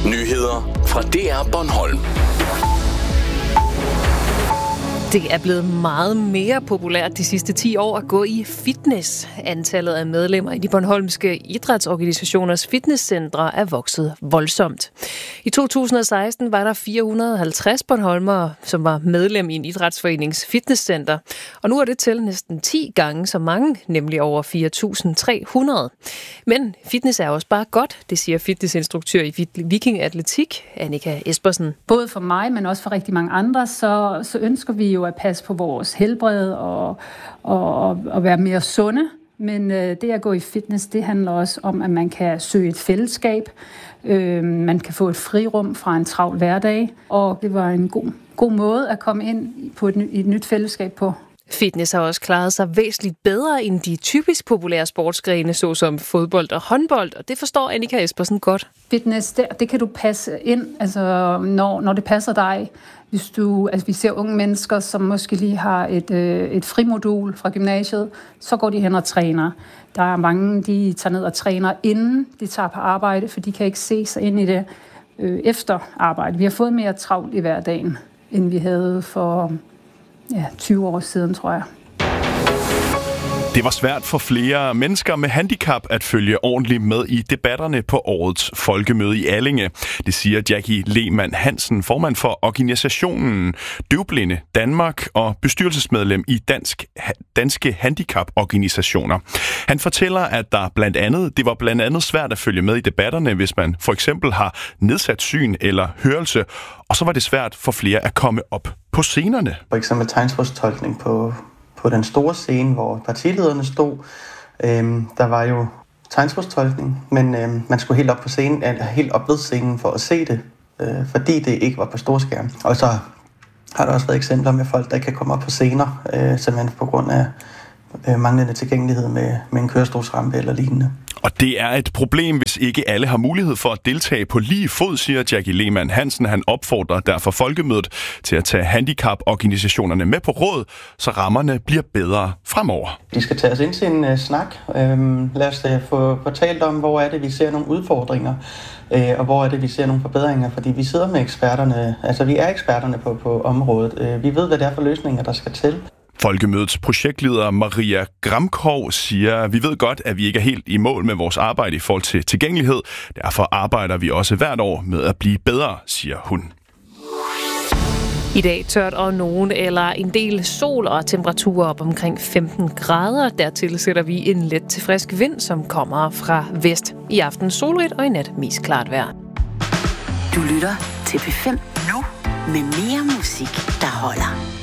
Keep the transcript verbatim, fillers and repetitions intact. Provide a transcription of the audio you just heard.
Nyheder fra D R Bornholm. Det er blevet meget mere populært de sidste ti år at gå i fitness. Antallet af medlemmer i de bornholmske idrætsorganisationers fitnesscentre er vokset voldsomt. I to tusind og seksten var der fire hundrede og halvtreds bornholmere, som var medlem i en idrætsforenings fitnesscenter. Og nu er det til næsten ti gange så mange, nemlig over fire tusind tre hundrede. Men fitness er også bare godt, det siger fitnessinstruktør i Viking Atletik, Annika Espersen. Både for mig, men også for rigtig mange andre, så, så ønsker vi jo at passe på vores helbred og, og, og være mere sunde. Men øh, det at gå i fitness, det handler også om, at man kan søge et fællesskab. Øh, man kan få et frirum fra en travl hverdag. Og det var en god, god måde at komme ind på et, et nyt fællesskab på. Fitness har også klaret sig væsentligt bedre end de typisk populære sportsgrene, såsom fodbold og håndbold, og det forstår Annika Espersen godt. Fitness, det, det kan du passe ind, altså når, når det passer dig. Hvis du, altså vi ser unge mennesker, som måske lige har et, øh, et frimodul fra gymnasiet, så går de hen og træner. Der er mange, de tager ned og træner, inden de tager på arbejde, for de kan ikke se sig ind i det øh, efter arbejde. Vi har fået mere travlt i hverdagen, end vi havde for ja, tyve år siden, tror jeg. Det var svært for flere mennesker med handicap at følge ordentligt med i debatterne på årets folkemøde i Allinge. Det siger Jackie Lehmann Hansen, formand for organisationen Døvblinde Danmark og bestyrelsesmedlem i Dansk, Danske Handicaporganisationer. Han fortæller, at der blandt andet, det var blandt andet svært at følge med i debatterne, hvis man for eksempel har nedsat syn eller hørelse, og så var det svært for flere at komme op på scenerne. For eksempel tegnsprogstolkning på På den store scene, hvor partilederne stod, øhm, der var jo tegnsprogstolkning, men øhm, man skulle helt op på scenen, eller helt op ved scenen for at se det, øh, fordi det ikke var på storskærm. Og så har der også været eksempler med folk, der ikke kan komme op på scener, øh, simpelthen på grund af øh, manglende tilgængelighed med, med en kørestolsrampe eller lignende. Og det er et problem, hvis ikke alle har mulighed for at deltage på lige fod, siger Jackie Lehmann Hansen. Han opfordrer derfor folkemødet til at tage handicaporganisationerne med på råd, så rammerne bliver bedre fremover. De skal tage os ind til en uh, snak. Øhm, lad os uh, få fortalt om, hvor er det, vi ser nogle udfordringer, øh, og hvor er det, vi ser nogle forbedringer. Fordi vi sidder med eksperterne, altså vi er eksperterne på, på området. Øh, vi ved, hvad det er for løsninger, der skal til. Folkemødets projektleder Maria Gramkov siger, vi ved godt, at vi ikke er helt i mål med vores arbejde i forhold til tilgængelighed. Derfor arbejder vi også hvert år med at blive bedre, siger hun. I dag tørt og nogen eller en del sol og temperaturer op omkring femten grader. Dertil sætter vi en let til frisk vind, som kommer fra vest. I aften solrigt og i nat mest klart vejr. Du lytter til P fem nu med mere musik, der holder.